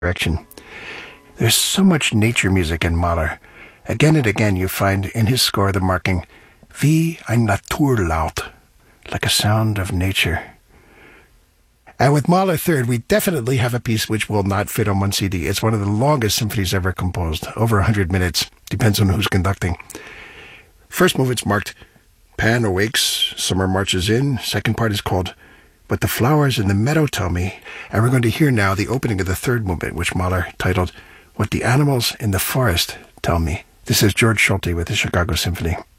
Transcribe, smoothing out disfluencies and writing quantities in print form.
direction. There's so much nature music in Mahler. Again and again you find in his score the marking wie ein Naturlaut, like a sound of nature. And with Mahler Third, we definitely have a piece which will not fit on one CD. It's one of the longest symphonies ever composed, over 100 minutes. Depends on who's conducting. First movement's marked Pan awakes, summer marches in. Second part is called What the Flowers in the Meadow Tell Me. And we're going to hear now the opening of the third movement, which Mahler titled What the Animals in the Forest Tell Me. This is George Solti with the Chicago Symphony.